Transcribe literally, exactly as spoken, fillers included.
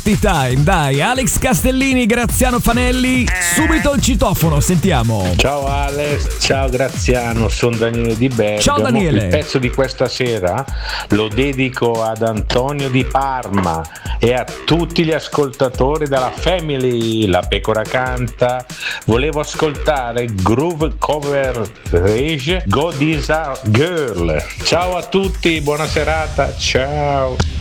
Party Time, dai. Alex Castellini, Graziano Fanelli, subito il citofono, sentiamo. Ciao Alex, ciao Graziano, sono Daniele di Bergamo. Ciao Daniele. Il pezzo di questa sera lo dedico ad Antonio di Parma e a tutti gli ascoltatori della Family. La pecora canta. Volevo ascoltare Groove Cover Rage God is a Girl. Ciao a tutti, buona serata, ciao.